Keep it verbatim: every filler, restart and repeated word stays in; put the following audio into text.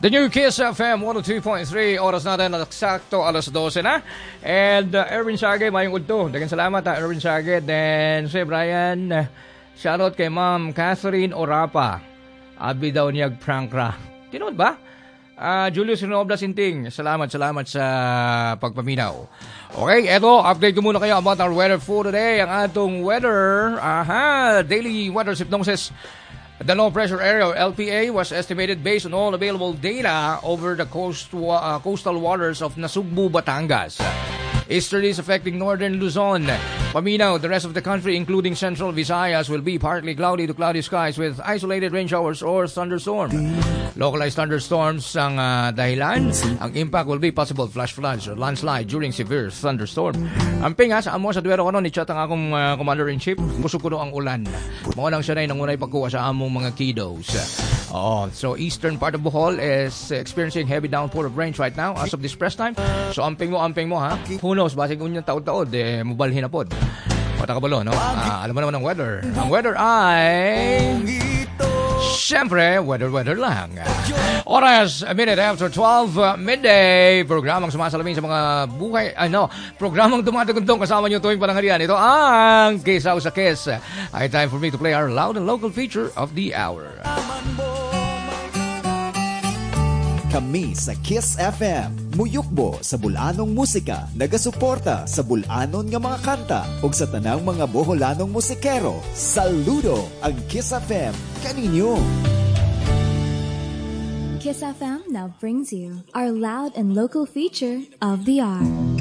The new Kiss F M one oh two point three. Oras natin na eksakto alas dose na. And uh, Erwin Sage, mayong udto. Dagan salamat ha, Erwin Sage. Then, si Brian, uh, shoutout kay Ma'am Catherine Orapa. Abi daw niyag prank ra. Tinood ba? Uh, Julius Renobla Sinting, salamat, salamat sa pagpaminaw. Okay, eto, update ko muna kayo about our weather for today. Ang atong weather, aha, daily weather hypnosis. The low pressure area, L P A, was estimated based on all available data over the coast, uh, coastal waters of Nasugbu, Batangas. Easterlies affecting northern Luzon. Paminaw, the rest of the country, including central Visayas, will be partly cloudy to cloudy skies with isolated rain showers or thunderstorm. Localized thunderstorms ang uh, dahilan. Ang impact will be possible flash floods or landslide during severe thunderstorm. Ang pingas, amo sa duwero ko no, ni chat ang akong uh, commander-in-chief. Gusto ko no ang ulan. Mga nang siya na nangunay pagkuha sa among mga kiddos. Oh, so eastern part of Bohol is experiencing heavy downpour of rain right now as of this press time. So amping mo, amping mo ha. Who knows, basig unyang taod-taod, eh, mubalhin na pod. Pata kabalo, no? Ah, alam mo naman ang weather. Ang weather ay... Siyempre, weather-weather lang. Oras, a minute after twelve, uh, midday. Programang sumasalamin sa mga buhay, ano, programang dumadagundong kasama nyo tuwing pananghalian. Ito ang Kisaw sa Kiss. Ay time for me to play our loud and local feature of the hour. Kami sa Kiss F M, muyukbo sa bulanong musika, nagasuporta sa bulanon nga mga kanta ug sa tanang mga boholanong musikero. Saludo ang Kiss F M kaninyo. Kiss F M now brings you our loud and local feature of the hour.